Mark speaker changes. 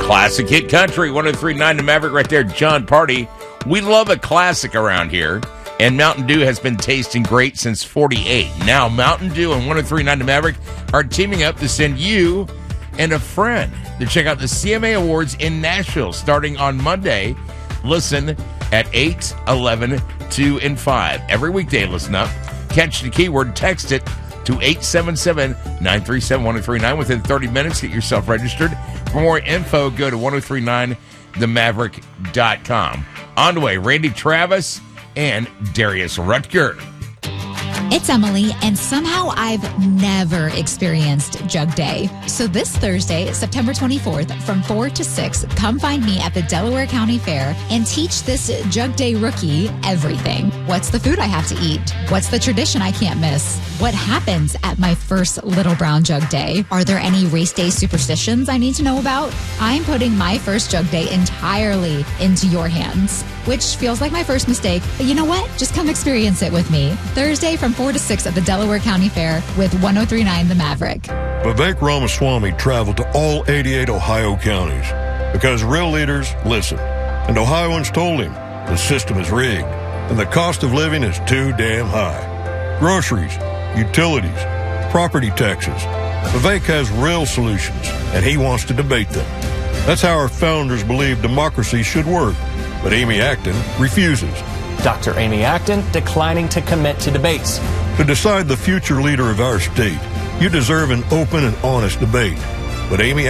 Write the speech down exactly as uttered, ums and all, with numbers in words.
Speaker 1: Classic Hit Country, one oh three point nine The Maverick right there, John Party. We love a classic around here, and Mountain Dew has been tasting great since forty-eight. Now, Mountain Dew and one oh three point nine The Maverick are teaming up to send you and a friend to check out the C M A Awards in Nashville starting on Monday. Listen at eight, eleven, two, and five. Every weekday, listen up. Catch the keyword, text it to eight seven seven, nine three seven, one oh three nine. Within thirty minutes, get yourself registered. For more info, go to ten thirty-nine the maverick dot com. On the way, Randy Travis and Darius Rutger.
Speaker 2: It's Emily, and somehow I've never experienced Jug Day. So this Thursday, September twenty-fourth, from four to six, come find me at the Delaware County Fair and teach this Jug Day rookie everything. What's the food I have to eat? What's the tradition I can't miss? What happens at my first Little Brown Jug Day? Are there any race day superstitions I need to know about? I'm putting my first Jug Day entirely into your hands, which feels like my first mistake, but you know what? Just come experience it with me. Thursday from four to six at the Delaware County Fair with ten thirty-nine The Maverick.
Speaker 3: Vivek Ramaswamy traveled to all eighty-eight Ohio counties because real leaders listen. And Ohioans told him the system is rigged and the cost of living is too damn high. Groceries, utilities, property taxes. Vivek has real solutions, and he wants to debate them. That's how our founders believed democracy should work. But Amy Acton refuses.
Speaker 4: Doctor Amy Acton declining to commit to debates.
Speaker 3: To decide the future leader of our state, you deserve an open and honest debate. But Amy